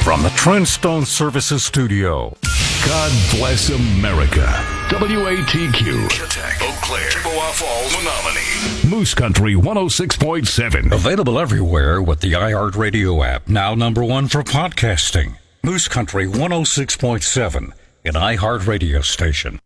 From the Trendstone Services Studio. God bless America. WATQ. Kitech, Eau Claire, Chippewa Falls, Menominee. Moose Country 106.7. Available everywhere with the iHeartRadio app. Now #1 for podcasting. Moose Country 106.7, an iHeartRadio station.